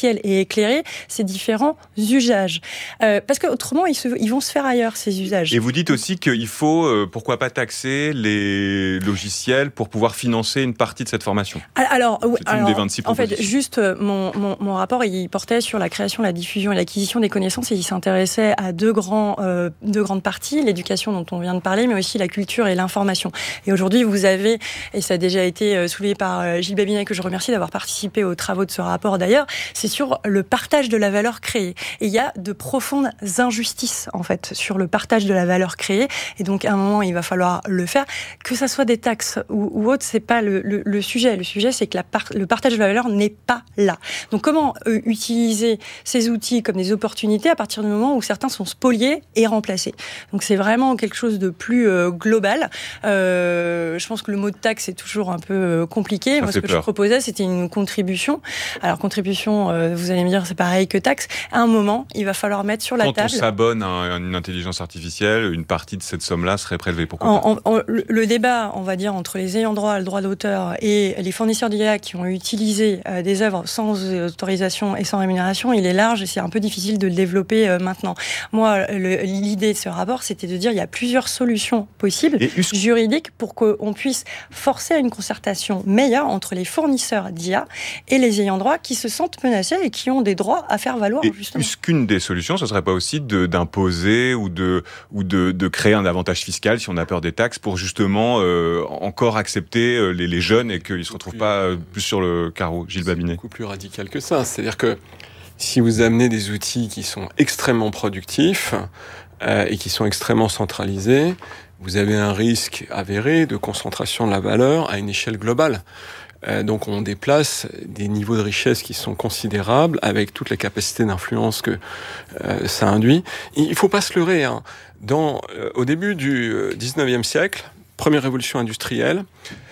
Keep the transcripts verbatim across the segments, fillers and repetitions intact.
artificielle et éclairée ces différents usages. Euh, parce qu'autrement, ils, se, ils vont se faire ailleurs, ces usages. Et vous dites aussi qu'il faut, euh, pourquoi pas taxer les logiciels pour pouvoir financer une partie de cette formation. Alors, C'est une alors des vingt-six en fait, propositions. juste, mon, mon, mon rapport, il portait sur la création, la diffusion et l'acquisition des connaissances et il s'intéressait à deux, grands, euh, deux grandes parties, l'éducation dont on vient de parler, mais aussi la culture et l'information. Et aujourd'hui, vous avez, et ça a déjà été soulevé par Gilles Babinet, que je remercie d'avoir participé aux travaux de ce rapport d'ailleurs, c'est sur le partage de la valeur créée. Et il y a de profondes injustices, en fait, sur le partage de la valeur créée. Et donc, à un moment, il va falloir le faire. Que ça soit des taxes ou, ou autre, c'est pas le, le, le sujet. Le sujet, c'est que la par, le partage de la valeur n'est pas là. Donc, comment euh, utiliser ces outils comme des opportunités à partir du moment où certains sont spoliés et remplacés. Donc, c'est vraiment quelque chose de plus euh, global. Euh, je pense que le mot de taxe est toujours un peu euh, compliqué. Ça Moi, ce que peur. je proposais, c'était une contribution. Alors, contribution, euh, vous allez me dire, c'est pareil que taxe. À un moment, il va falloir mettre sur la Quand table... Quand on s'abonne à une intelligence artificielle, une partie de cette somme-là serait prélevée. Pourquoi en, en, en, le débat, on va dire, entre les ayants droit, le droit d'auteur et les fournisseurs d'I A qui ont utilisé euh, des œuvres sans autorisation et sans rémunération, il est large et c'est un peu difficile de le développer euh, maintenant. Moi, le, l'idée de ce rapport, c'était de dire il y a plusieurs solutions possibles et juridiques pour qu'on puisse forcer à une concertation meilleure entre les fournisseurs d'I A et les ayants droit qui se sentent menacés et qui ont des droits à faire valoir. Et justement. Est-ce qu'une des solutions, ce serait pas aussi de, d'imposer ou de ou de, de créer un avantage fiscal si on a peur des taxes pour justement euh, encore accepter euh, les, les jeunes et qu'ils ne se retrouvent pas euh, plus sur le carreau. Gilles Babinet. C'est beaucoup plus radical que ça. C'est-à-dire que si vous amenez des outils qui sont extrêmement productifs euh, et qui sont extrêmement centralisés, vous avez un risque avéré de concentration de la valeur à une échelle globale. Euh, donc on déplace des niveaux de richesse qui sont considérables avec toutes les capacités d'influence que euh, ça induit. Il ne faut pas se leurrer. Hein. Dans, euh, au début du dix-neuvième siècle, première révolution industrielle,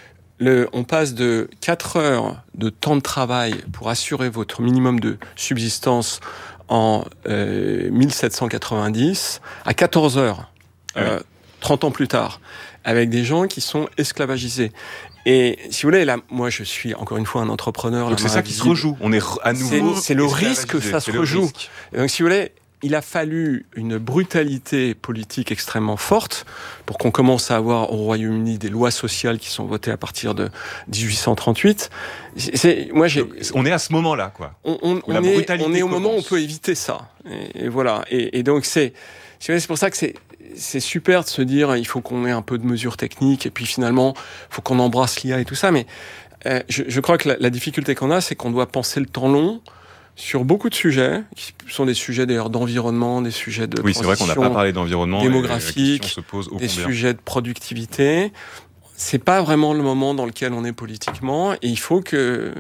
le, on passe de quatre heures de temps de travail pour assurer votre minimum de subsistance en euh, mille sept cent quatre-vingt-dix à quatorze heures, euh, oui. trente ans plus tard, avec des gens qui sont esclavagisés. Et si vous voulez, là, moi je suis encore une fois un entrepreneur. Donc c'est ça qui se rejoue. On est à nouveau. C'est, c'est le risque que ça se rejoue. Et donc si vous voulez, il a fallu une brutalité politique extrêmement forte pour qu'on commence à avoir au Royaume-Uni des lois sociales qui sont votées à partir de dix-huit cent trente-huit. C'est, moi, j'ai, donc, on est à ce moment-là, quoi. On, on, on, est, on est au moment où on peut éviter ça. Et, et voilà. Et, et donc c'est, c'est pour ça que c'est. C'est super de se dire il faut qu'on ait un peu de mesures techniques et puis finalement il faut qu'on embrasse l'I A et tout ça, mais euh, je, je crois que la, la difficulté qu'on a, c'est qu'on doit penser le temps long sur beaucoup de sujets qui sont des sujets d'ailleurs d'environnement, des sujets de oui, c'est vrai qu'on n'a pas parlé d'environnement démographique, se pose des sujets de productivité. C'est pas vraiment le moment dans lequel on est politiquement et il faut que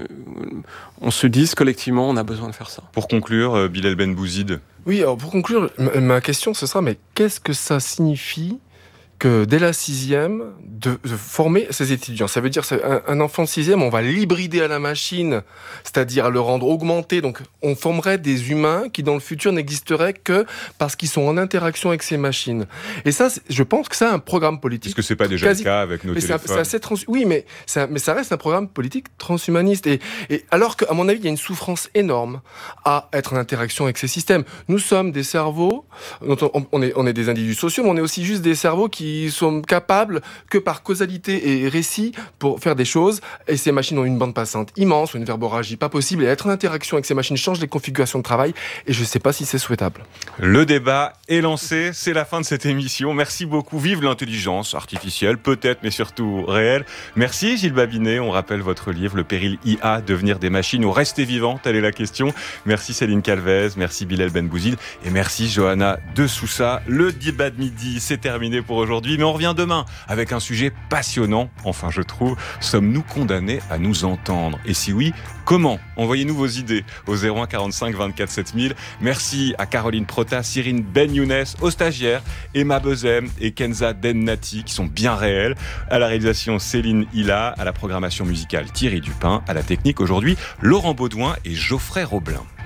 on se dise collectivement on a besoin de faire ça. Pour conclure, Bilal Benbouzid. Oui, alors pour conclure, ma question ce sera mais qu'est-ce que ça signifie que dès la sixième, de, de former ces étudiants. Ça veut dire un, un enfant de sixième, on va l'hybrider à la machine, c'est-à-dire à le rendre augmenté. Donc, on formerait des humains qui, dans le futur, n'existeraient que parce qu'ils sont en interaction avec ces machines. Et ça, je pense que c'est un programme politique. Est-ce que c'est pas déjà quasi... le cas avec nos mais téléphones c'est, c'est assez trans... Oui, mais ça, mais ça reste un programme politique transhumaniste. Et, et alors qu'à mon avis, il y a une souffrance énorme à être en interaction avec ces systèmes. Nous sommes des cerveaux, on, on, est, on est des individus sociaux, mais on est aussi juste des cerveaux qui Ils sont capables que par causalité et récit pour faire des choses. Et ces machines ont une bande passante immense, une verborragie pas possible. Et être en interaction avec ces machines change les configurations de travail. Et je ne sais pas si c'est souhaitable. Le débat est lancé. C'est la fin de cette émission. Merci beaucoup. Vive l'intelligence artificielle, peut-être, mais surtout réelle. Merci Gilles Babinet. On rappelle votre livre, Le péril I A, devenir des machines ou rester vivant. Telle est la question. Merci Céline Calvez. Merci Bilal Benbouzid. Et merci Johanna de Sousa. Le débat de midi, c'est terminé pour aujourd'hui. Mais on revient demain avec un sujet passionnant, enfin je trouve. Sommes-nous condamnés à nous entendre ? Et si oui, comment ? Envoyez-nous vos idées au zéro un quarante-cinq vingt-quatre sept mille. Merci à Caroline Prota, Cyrine Ben Younes, aux stagiaires, Emma Bezem et Kenza Dennati qui sont bien réels. À la réalisation, Céline Hilla, à la programmation musicale, Thierry Dupin, à la technique aujourd'hui, Laurent Baudouin et Geoffrey Roblin.